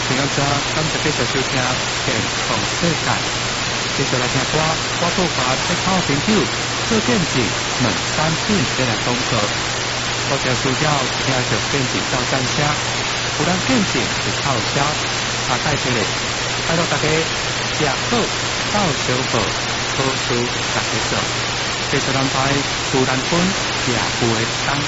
请感谢继续收听健康世界，继续来听歌，我做法在靠朋友做见证2、3品的来广告。多谢需要听着见证到站车，有人见证是靠车，带起来，拜托大家吃好、到小好，好事大家做。继续安排，自然分吃有的当。